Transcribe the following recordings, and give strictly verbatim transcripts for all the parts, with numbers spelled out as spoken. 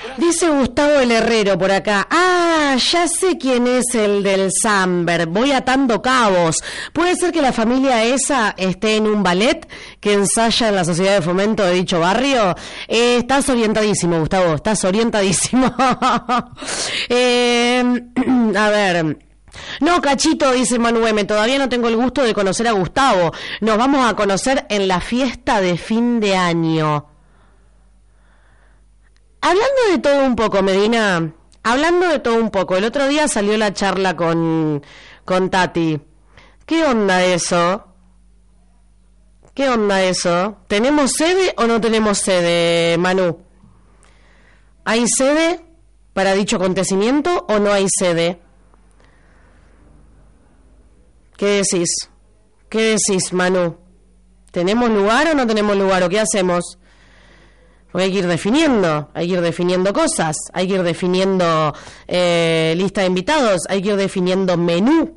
Dice Gustavo el Herrero por acá. Ah, ya sé quién es el del Samber. Voy atando cabos. ¿Puede ser que la familia esa esté en un ballet que ensaya en la sociedad de fomento de dicho barrio? Eh, estás orientadísimo, Gustavo. Estás orientadísimo. eh, a ver... No, Cachito, dice Manu M, todavía no tengo el gusto de conocer a Gustavo. Nos vamos a conocer en la fiesta de fin de año. Hablando de todo un poco, Medina, hablando de todo un poco, el otro día salió la charla con, con Tati. ¿Qué onda eso? ¿Qué onda eso? ¿Tenemos sede o no tenemos sede, Manu? ¿Hay sede para dicho acontecimiento o no hay sede? ¿Qué decís? ¿Qué decís, Manu? ¿Tenemos lugar o no tenemos lugar? ¿O qué hacemos? Porque hay que ir definiendo, hay que ir definiendo cosas, hay que ir definiendo eh, lista de invitados, hay que ir definiendo menú.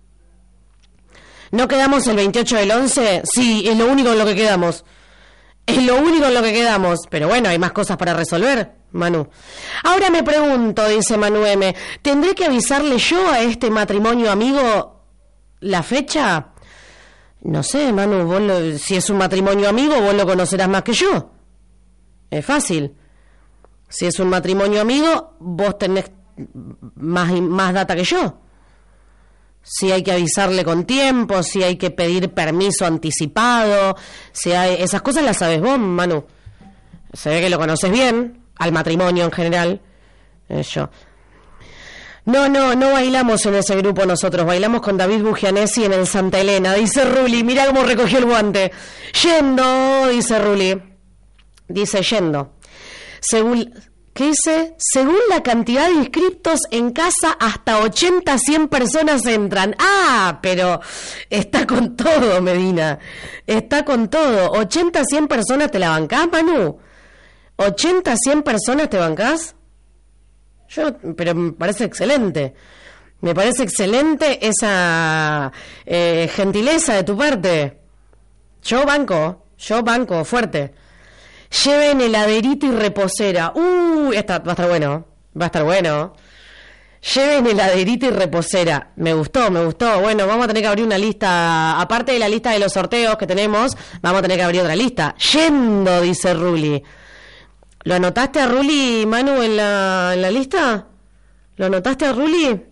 ¿No quedamos el veintiocho del once? Sí, es lo único en lo que quedamos. Es lo único en lo que quedamos. Pero bueno, hay más cosas para resolver, Manu. Ahora me pregunto, dice Manu M, ¿tendré que avisarle yo a este matrimonio amigo la fecha? No sé, Manu, vos lo, si es un matrimonio amigo, vos lo conocerás más que yo. Es fácil. Si es un matrimonio amigo, vos tenés más, más data que yo. Si hay que avisarle con tiempo, si hay que pedir permiso anticipado, si hay, esas cosas las sabes vos, Manu. Se ve que lo conoces bien, al matrimonio en general. Eh, yo. No, no, no bailamos en ese grupo nosotros, bailamos con David Bugianesi en el Santa Elena, dice Ruli, mira cómo recogió el guante. Yendo, dice Ruli, dice yendo. Según, ¿qué dice? Según la cantidad de inscriptos en casa, hasta ochenta, cien personas entran. Ah, pero está con todo, Medina, está con todo. ochenta, cien personas, ¿te la bancás, Manu? ¿ochenta, cien personas te bancás? Yo, pero me parece excelente. Me parece excelente esa eh, gentileza de tu parte. Yo banco, yo banco, fuerte. Lleven heladerito y reposera. Uh, esta, va a estar bueno, va a estar bueno. Lleven heladerito y reposera. Me gustó, me gustó. Bueno, vamos a tener que abrir una lista. Aparte de la lista de los sorteos que tenemos, vamos a tener que abrir otra lista. Yendo, dice Ruli. ¿Lo anotaste a Ruli, Manu, en la, en la lista? ¿Lo anotaste a Ruli?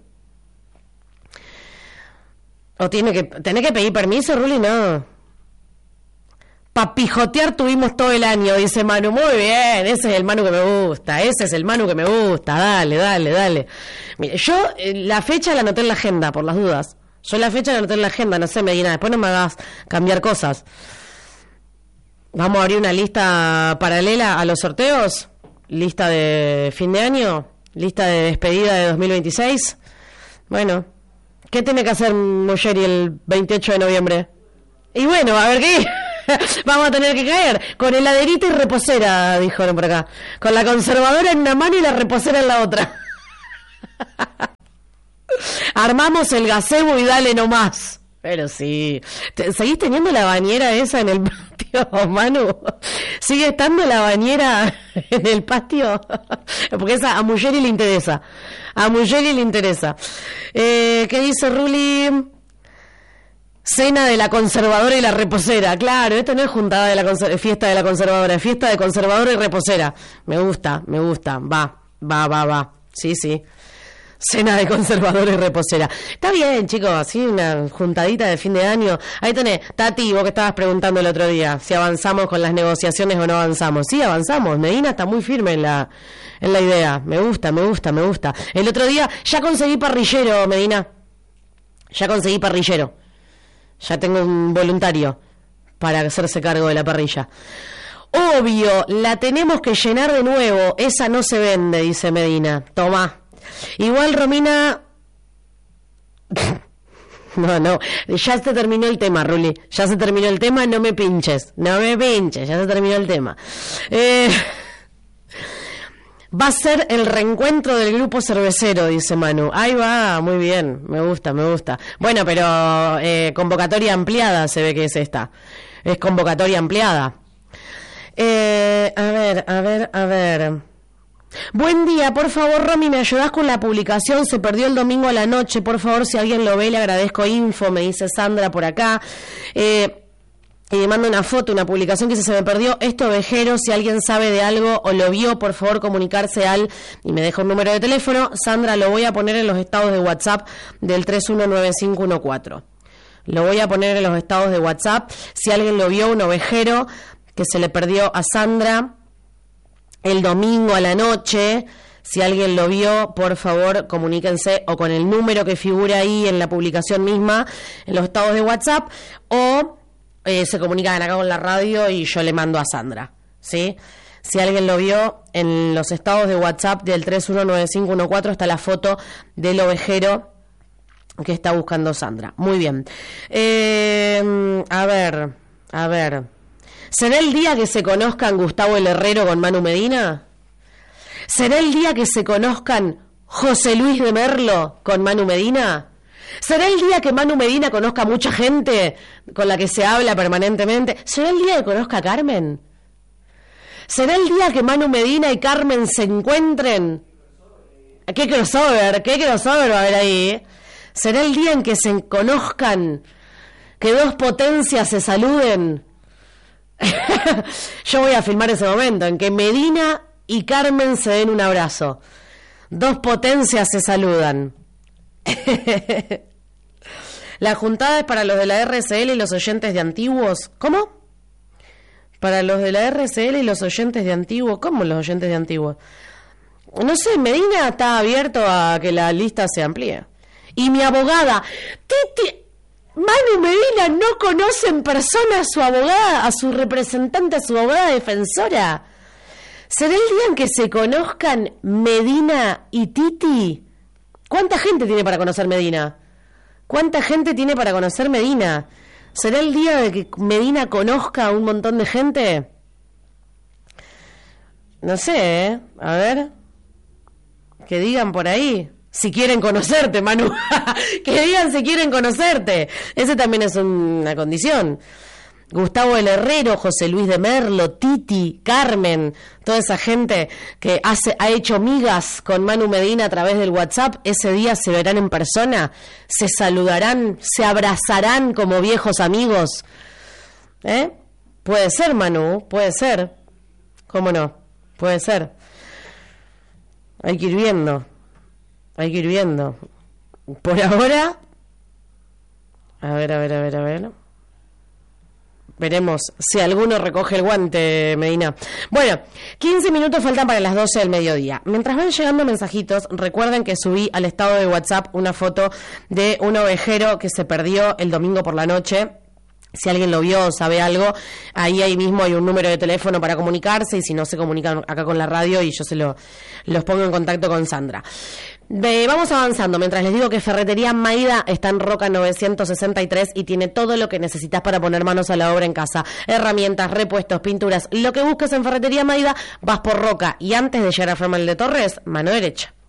¿O tiene que, tenés que pedir permiso, Ruli? No. Pa' pijotear tuvimos todo el año, dice Manu. Muy bien, ese es el Manu que me gusta. Ese es el Manu que me gusta. Dale, dale, dale. Mire, yo eh, la fecha la anoté en la agenda, por las dudas. Yo la fecha la anoté en la agenda, no sé, Medina. Después no me hagas cambiar cosas. Vamos a abrir una lista paralela a los sorteos, lista de fin de año, lista de despedida de dos mil veintiséis. Bueno, ¿qué tiene que hacer Muyeri el veintiocho de noviembre? Y bueno, a ver qué. Vamos a tener que caer con heladerita y reposera, dijeron por acá. Con la conservadora en una mano y la reposera en la otra. Armamos el gazebo y dale nomás. Pero sí, ¿seguís teniendo la bañera esa en el patio, Manu? ¿Sigue estando la bañera en el patio? Porque esa a Muyeri le interesa. A Muyeri le interesa. Eh, ¿Qué dice Ruli? Cena de la conservadora y la reposera. Claro, esto no es juntada de la conser- fiesta de la conservadora, es fiesta de conservadora y reposera. Me gusta, me gusta. Va, va, va, va. Sí, sí. Cena de conservadora y reposera. Está bien, chicos, así una juntadita de fin de año. Ahí tenés, Tati, vos que estabas preguntando el otro día, si avanzamos con las negociaciones o no avanzamos. Sí, avanzamos. Medina está muy firme en la, en la idea. Me gusta, me gusta, me gusta. El otro día, ya conseguí parrillero, Medina. Ya conseguí parrillero. Ya tengo un voluntario para hacerse cargo de la parrilla. Obvio, la tenemos que llenar de nuevo. Esa no se vende, dice Medina. Tomá. Igual, Romina... No, no, ya se terminó el tema, Ruli. Ya se terminó el tema, no me pinches. No me pinches, ya se terminó el tema. Eh... Va a ser el reencuentro del grupo cervecero, dice Manu. Ahí va, muy bien, me gusta, me gusta. Bueno, pero eh, convocatoria ampliada se ve que es esta. Es convocatoria ampliada. Eh, a ver, a ver, a ver. Buen día, por favor, Romy, ¿me ayudás con la publicación? Se perdió el domingo a la noche, por favor, si alguien lo ve, le agradezco info, me dice Sandra por acá. Eh, y me manda una foto, una publicación que dice, se me perdió este ovejero, si alguien sabe de algo o lo vio, por favor, comunicarse al, y me deja un número de teléfono. Sandra, lo voy a poner en los estados de WhatsApp del tres uno nueve cinco uno cuatro. Lo voy a poner en los estados de WhatsApp, si alguien lo vio, un ovejero que se le perdió a Sandra el domingo a la noche. Si alguien lo vio, por favor, comuníquense o con el número que figura ahí en la publicación misma, en los estados de WhatsApp, o eh, se comunican acá con la radio y yo le mando a Sandra, ¿sí? Si alguien lo vio, en los estados de WhatsApp del tres uno nueve cinco uno cuatro está la foto del ovejero que está buscando Sandra. Muy bien. Eh, a ver, a ver... ¿Será el día que se conozcan Gustavo el Herrero con Manu Medina? ¿Será el día que se conozcan José Luis de Merlo con Manu Medina? ¿Será el día que Manu Medina conozca a mucha gente con la que se habla permanentemente? ¿Será el día que conozca a Carmen? ¿Será el día que Manu Medina y Carmen se encuentren? ¿Qué crossover? ¿Qué crossover va a haber ahí? ¿Será el día en que se conozcan, que dos potencias se saluden? Yo voy a filmar ese momento en que Medina y Carmen se den un abrazo. Dos potencias se saludan. La juntada es para los de la R S L y los oyentes de Antiguos. ¿Cómo? Para los de la R S L y los oyentes de Antiguos. ¿Cómo los oyentes de Antiguos? No sé, Medina está abierto a que la lista se amplíe. Y mi abogada, Titi... Manu Medina no conoce en persona a su abogada, a su representante, a su abogada defensora. ¿Será el día en que se conozcan Medina y Titi? ¿Cuánta gente tiene para conocer Medina? ¿Cuánta gente tiene para conocer Medina? ¿Será el día de que Medina conozca a un montón de gente? No sé, ¿eh? A ver. Que digan por ahí. Si quieren conocerte, Manu. Que digan si quieren conocerte. Ese también es una condición. Gustavo el Herrero, José Luis de Merlo, Titi, Carmen, toda esa gente que hace, ha hecho migas con Manu Medina a través del WhatsApp, ese día se verán en persona, se saludarán, se abrazarán como viejos amigos. ¿Eh? Puede ser, Manu, puede ser. ¿Cómo no? Puede ser. Hay que ir viendo. Hay que ir viendo. Por ahora, a ver, a ver, a ver, a ver. Veremos si alguno recoge el guante, Medina. Bueno, quince minutos faltan para las doce del mediodía. Mientras van llegando mensajitos, recuerden que subí al estado de WhatsApp una foto de un ovejero que se perdió el domingo por la noche. Si alguien lo vio o sabe algo, ahí ahí mismo hay un número de teléfono para comunicarse, y si no, se comunican acá con la radio y yo se lo los pongo en contacto con Sandra. Ve, vamos avanzando, mientras les digo que Ferretería Maida está en Roca novecientos sesenta y tres y tiene todo lo que necesitas para poner manos a la obra en casa. Herramientas, repuestos, pinturas, lo que busques en Ferretería Maida, vas por Roca, y antes de llegar a Fermal de Torres, mano derecha.